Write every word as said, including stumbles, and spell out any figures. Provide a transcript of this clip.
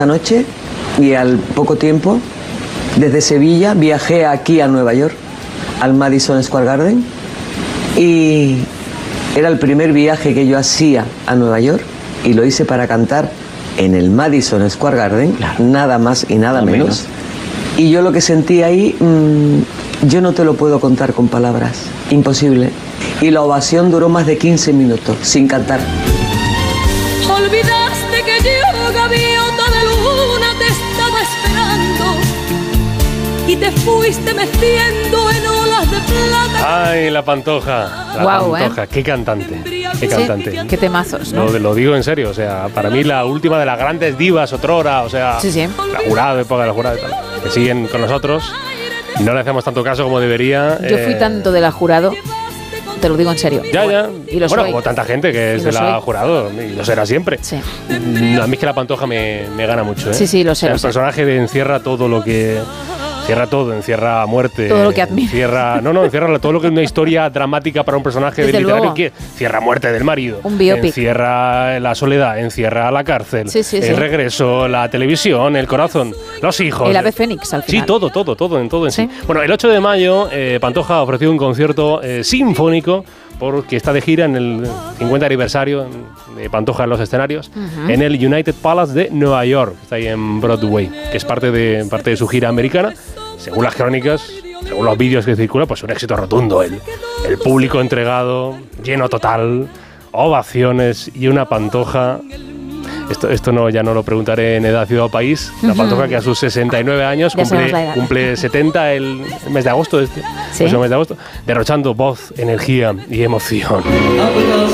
noche y al poco tiempo, desde Sevilla, viajé aquí a Nueva York, al Madison Square Garden, y era el primer viaje que yo hacía a Nueva York y lo hice para cantar en el Madison Square Garden, claro. Nada más y nada menos. menos. Y yo lo que sentí ahí, mmm, yo no te lo puedo contar con palabras, imposible. Y la ovación duró más de quince minutos, sin cantar. Olvidaste que yo, gaviota de luna, te estaba esperando y te fuiste metiendo en olas de plata. Ay, la Pantoja, la Guau, Pantoja, ¿eh? qué cantante, qué cantante. Sí, qué temazos, ¿no? Lo, lo digo en serio, o sea, para mí la última de las grandes divas otrora, o sea, sí, sí. la Jurado, época de la Jurado y tal, que siguen con nosotros, no le hacemos tanto caso como debería. Yo fui eh, tanto de la Jurado, te lo digo en serio. Ya, ya. Y lo bueno, soy. como tanta gente que es de la soy. Jurado, y lo será siempre. Sí. A mí es que la Pantoja me, me gana mucho, ¿eh? Sí, sí, lo sé. O sea, lo el sé. personaje de encierra todo lo que... Encierra todo, encierra muerte. Todo lo que admira. Encierra, no, no, encierra todo lo que es una historia dramática para un personaje Desde de literario. luego. Que encierra muerte del marido. Un biopic. Encierra la soledad, encierra la cárcel. Sí, sí, el sí. regreso, la televisión, el corazón, los hijos. El ave fénix, al final. Sí, todo, todo, todo, en todo en sí. Sí. Bueno, el ocho de mayo, eh, Pantoja ha ofrecido un concierto eh, sinfónico porque está de gira en el cincuenta aniversario de Pantoja en los escenarios, uh-huh. en el United Palace de Nueva York, que está ahí en Broadway, que es parte de, parte de su gira americana. Según las crónicas, según los vídeos que circulan, pues un éxito rotundo. El, el público entregado, lleno total, ovaciones y una Pantoja. Esto, esto no, ya no lo preguntaré en Edad, Ciudad o País. La Pantoja que a sus sesenta y nueve años cumple, cumple setenta el mes de agosto, este, ¿sí? El mes de agosto, derrochando voz, energía y emoción.